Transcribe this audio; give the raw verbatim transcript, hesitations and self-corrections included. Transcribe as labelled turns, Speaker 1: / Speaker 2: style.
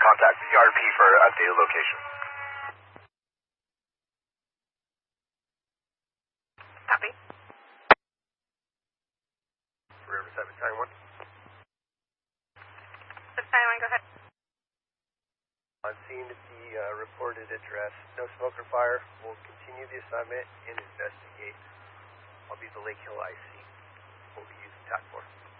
Speaker 1: contact the R P for updated location.
Speaker 2: Copy.
Speaker 1: Riverside Battalion one.
Speaker 2: Battalion one, go ahead.
Speaker 1: On scene at the uh, reported address, no smoke or fire. We'll continue the assignment and investigate. I'll be the Lake Hill I C. We'll be using T A C four.